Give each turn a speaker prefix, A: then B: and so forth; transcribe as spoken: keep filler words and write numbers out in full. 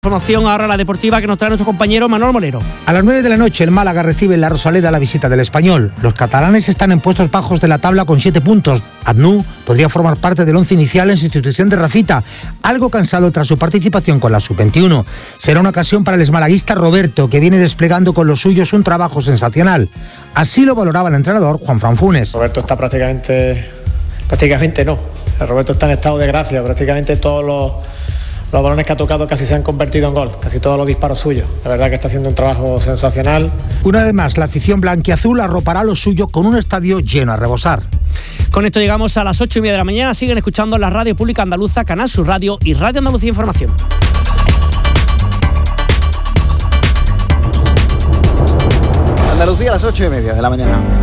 A: Información ahora la deportiva que nos trae nuestro compañero Manuel Molero.
B: A las nueve de la noche el Málaga recibe en la Rosaleda la visita del Español. Los catalanes están en puestos bajos de la tabla con siete puntos. Adnú podría formar parte del once inicial en sustitución de Rafita, algo cansado tras su participación con la sub veintiuno. Será una ocasión para el exmalaguista Roberto, que viene desplegando con los suyos un trabajo sensacional. Así lo valoraba el entrenador Juanfran Funes.
C: Roberto está prácticamente, prácticamente no. Roberto está en estado de gracia, prácticamente todos los... Los balones que ha tocado casi se han convertido en gol, casi todos los disparos suyos. La verdad que está haciendo un trabajo sensacional.
B: Una vez más, la afición blanquiazul arropará lo suyo con un estadio lleno a rebosar.
A: Con esto llegamos a las ocho y media de la mañana. Siguen escuchando la Radio Pública Andaluza, Canal Sur Radio y Radio Andalucía Información.
D: Andalucía a las ocho y media de la mañana.